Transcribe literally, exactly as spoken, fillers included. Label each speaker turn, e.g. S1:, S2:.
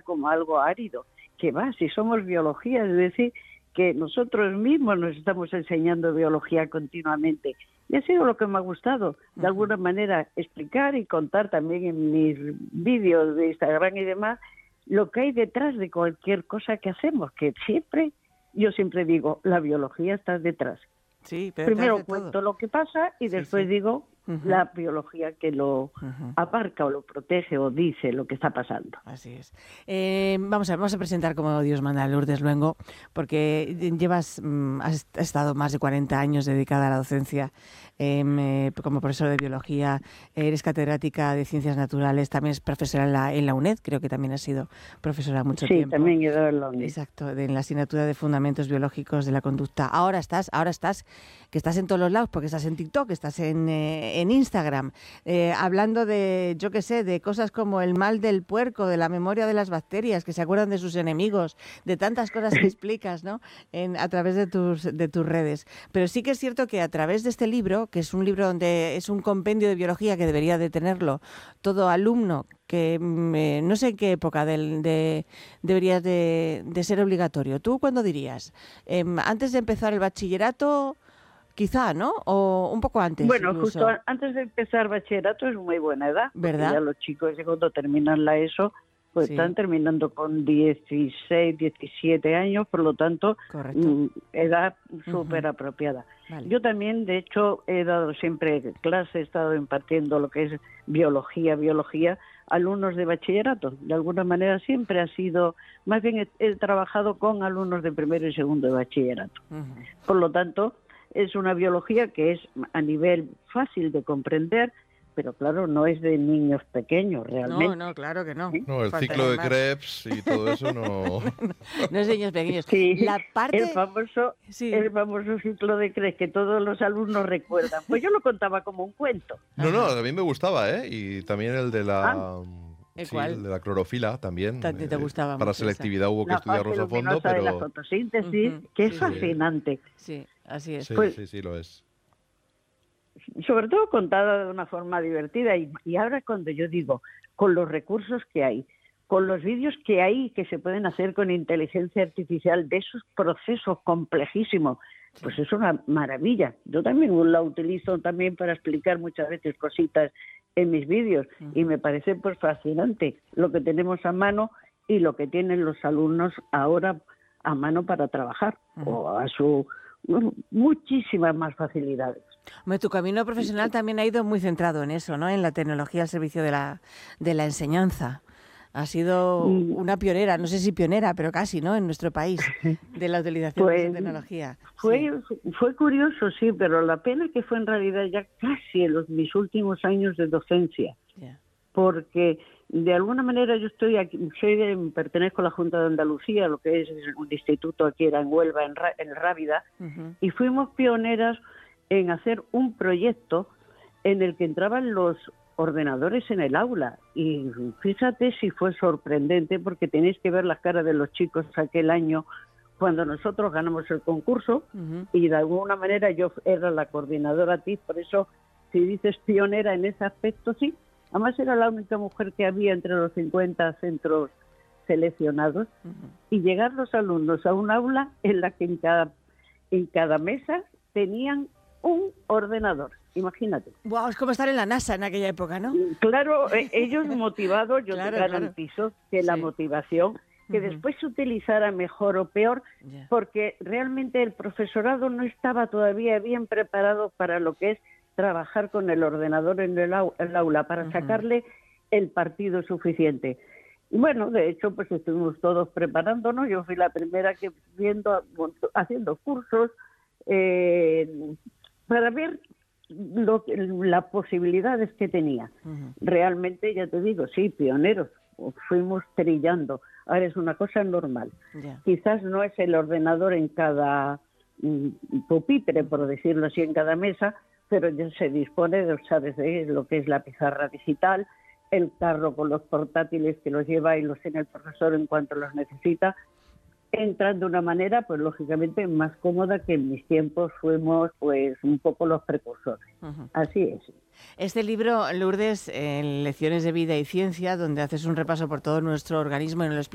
S1: como algo árido. Que va, si somos biología, es decir, que nosotros mismos nos estamos enseñando biología continuamente. Y ha sido lo que me ha gustado, de alguna manera, explicar y contar también en mis vídeos de Instagram y demás, lo que hay detrás de cualquier cosa que hacemos, que siempre, yo siempre digo, la biología está detrás.
S2: Sí, pero
S1: primero
S2: de
S1: cuento
S2: todo.
S1: lo que pasa y
S2: Sí,
S1: después
S2: sí.
S1: digo
S2: Uh-huh.
S1: la biología que lo
S2: Uh-huh.
S1: abarca o lo protege o dice lo que está pasando.
S2: Así es. Eh, vamos a vamos a presentar como Dios manda a Lourdes Luengo, porque llevas mmm, has estado más de cuarenta años dedicada a la docencia eh, como profesora de biología, eres catedrática de ciencias naturales, también es profesora en la, en la UNED, creo que también has sido profesora mucho
S1: sí,
S2: tiempo.
S1: Sí, también he dado en la UNED.
S2: Exacto, de, en la asignatura de Fundamentos Biológicos de la Conducta. Ahora estás, ahora estás, que estás en todos los lados, porque estás en TikTok, estás en, eh, en Instagram, eh, hablando de, yo qué sé, de cosas como el mal del puerco, de la memoria de las bacterias, que se acuerdan de sus enemigos, de tantas cosas que explicas, ¿no? En, a través de tus, de tus redes. Pero sí que es cierto que a través de este libro, que es un libro donde es un compendio de biología que debería de tenerlo todo alumno, que eh, no sé en qué época del, de, deberías de, de ser obligatorio. ¿Tú cuándo dirías? Eh, ¿Antes de empezar el bachillerato? Quizá, ¿no? O un poco antes.
S1: Bueno,
S2: incluso.
S1: justo antes de empezar bachillerato es muy buena edad.
S2: ¿Verdad?
S1: Ya los chicos cuando terminan la ESO, pues sí. Están terminando con dieciséis, diecisiete años, por lo tanto, mm, edad súper uh-huh. apropiada. Vale. Yo también, de hecho, he dado siempre clase, he estado impartiendo lo que es biología, biología, alumnos de bachillerato. De alguna manera siempre ha sido, más bien he, he trabajado con alumnos de primero y segundo de bachillerato. Uh-huh. Por lo tanto, es una biología que es a nivel fácil de comprender, pero claro, no es de niños pequeños realmente.
S2: No, no, claro que no.
S3: ¿Sí? No, el Falta ciclo de Krebs y todo eso no...
S2: no es de niños pequeños.
S1: Sí,
S2: la parte...
S1: el, famoso, sí. el famoso ciclo de Krebs que todos los alumnos recuerdan. Pues yo lo contaba como un cuento.
S3: No, no, a mí me gustaba, ¿eh? Y también el de la... Ah.
S2: ¿El
S3: sí,
S2: cuál?
S3: el de la clorofila también.
S2: Te, te gustaba
S3: eh, para
S2: mucho
S3: selectividad
S2: esa.
S3: hubo que
S1: la
S3: estudiarlos a fondo, pero...
S1: de la fotosíntesis, uh-huh. que es sí, fascinante.
S2: Sí, así es.
S3: Sí,
S1: pues,
S3: sí, sí, lo es.
S1: Sobre todo contada de una forma divertida. Y, y ahora cuando yo digo, con los recursos que hay, con los vídeos que hay que se pueden hacer con inteligencia artificial, de esos procesos complejísimos, sí. pues es una maravilla. Yo también la utilizo también para explicar muchas veces cositas en mis vídeos uh-huh. y me parece pues fascinante lo que tenemos a mano y lo que tienen los alumnos ahora a mano para trabajar uh-huh. o a su bueno, muchísimas más facilidades.
S2: Hombre, tu camino profesional también ha ido muy centrado en eso, ¿no? En la tecnología al servicio de la de la enseñanza. Ha sido una pionera, no sé si pionera, pero casi, ¿no? En nuestro país, de la utilización pues, de esa tecnología.
S1: Fue, sí. fue curioso, sí, pero la pena que fue en realidad ya casi en los, mis últimos años de docencia. Yeah. Porque de alguna manera yo estoy aquí, soy de, pertenezco a la Junta de Andalucía, lo que es un instituto aquí era en Huelva, en, en Rábida, uh-huh. y fuimos pioneras en hacer un proyecto en el que entraban los ordenadores en el aula. Y fíjate si fue sorprendente, porque tenéis que ver las caras de los chicos aquel año cuando nosotros ganamos el concurso, uh-huh. y de alguna manera yo era la coordinadora T I F, por eso si dices pionera en ese aspecto, sí. Además era la única mujer que había entre los cincuenta centros seleccionados, uh-huh. y llegar los alumnos a un aula en la que en cada, en cada mesa tenían un ordenador, imagínate.
S2: Wow, es como estar en la NASA en aquella época, ¿no?
S1: Claro, ellos motivados, yo claro, te garantizo claro. que sí. la motivación, que uh-huh. después se utilizara mejor o peor, yeah. porque realmente el profesorado no estaba todavía bien preparado para lo que es trabajar con el ordenador en el, au- el aula, para uh-huh. sacarle el partido suficiente. Y bueno, de hecho, pues estuvimos todos preparándonos, yo fui la primera que viendo, haciendo cursos, eh, para ver lo, las posibilidades que tenía. Uh-huh. Realmente, ya te digo, sí, pioneros, fuimos trillando. Ahora es una cosa normal. Yeah. Quizás no es el ordenador en cada mm, pupitre, por decirlo así, en cada mesa, pero ya se dispone, de, sabes, de lo que es la pizarra digital, el carro con los portátiles que los lleva y los tiene el profesor en cuanto los necesita. Entran de una manera, pues lógicamente, más cómoda, que en mis tiempos fuimos pues un poco los precursores. Uh-huh. Así es.
S2: Este libro, Lourdes, en Lecciones de Vida y Ciencia, donde haces un repaso por todo nuestro organismo y nos lo explicas